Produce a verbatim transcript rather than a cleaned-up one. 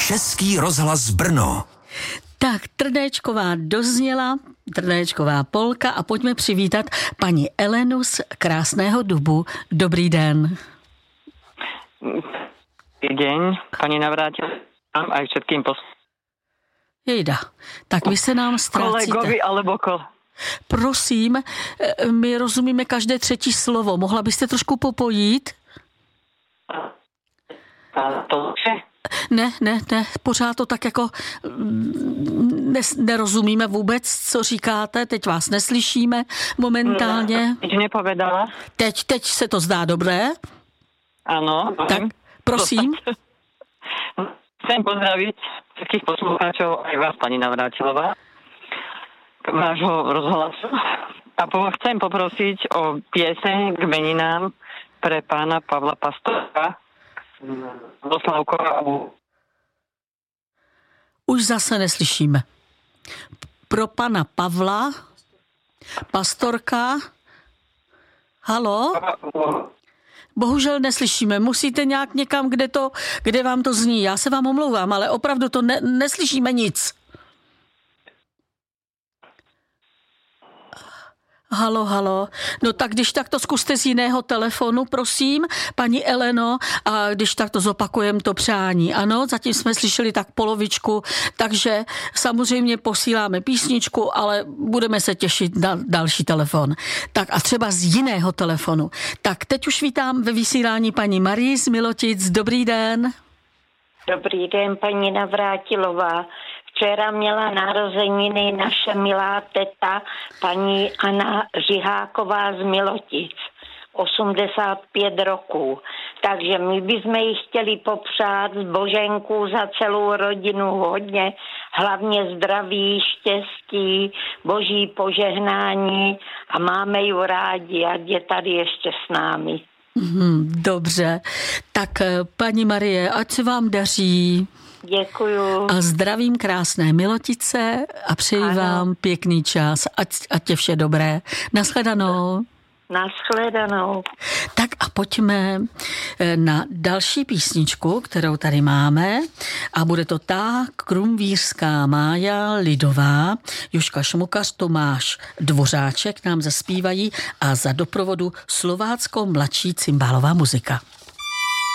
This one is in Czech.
Český rozhlas Brno. Tak, Trnéčková dozněla, Trnéčková polka a pojďme přivítat paní Elenu z Krásného Dubu. Dobrý den. Dobrý deň, pani Navrátil, aj všetkým poslucháčom. Jejda, tak vy se nám ztrácíte. Kolegovi alebo kol... Prosím, my rozumíme každé třetí slovo. Mohla byste trošku popojít? To Ne, ne, ne, pořád to tak jako ne, nerozumíme vůbec, co říkáte, teď vás neslyšíme momentálně. Teď nepovedala. Teď, teď se to zdá dobré. Áno. Tak, prosím. Chcem pozdraviť všetkých poslucháčov, aj vás, pani Navrátilová, vášho rozhlasu. A po, chcem poprosiť o pieseň k meninám pre pána Pavla Pastorka. Už zase neslyšíme. Pro pana Pavla Pastorka. Haló? Bohužel neslyšíme. Musíte nějak někam, kde, to, kde vám to zní. Já se vám omlouvám, ale opravdu to ne, neslyšíme nic. Halo, halo. No tak když tak to zkuste z jiného telefonu, prosím, paní Eleno, a když tak to zopakujem to přání. Ano, zatím jsme slyšeli tak polovičku, takže samozřejmě posíláme písničku, ale budeme se těšit na další telefon. Tak a třeba z jiného telefonu. Tak teď už vítám ve vysílání paní Marii z Milotic. Dobrý den. Dobrý den, paní Navrátilová. Včera měla narozeniny naše milá teta, paní Anna Žiháková z Milotic, osmdesát pět roků. Takže my bychom jí chtěli popřát z Boženku za celou rodinu hodně, hlavně zdraví, štěstí, boží požehnání a máme ji rádi, ať je tady ještě s námi. Dobře, tak paní Marie, ať se vám daří. Děkuju. A zdravím krásné Milotice a přeji ano. vám pěkný čas. Ať, ať je vše dobré. Naschledanou. Naschledanou. Tak a pojďme na další písničku, kterou tady máme. A bude to ta krumvířská mája lidová. Juška Šmukař, Tomáš Dvořáček nám zaspívají a za doprovodu slovácko mladší cymbálová muzika.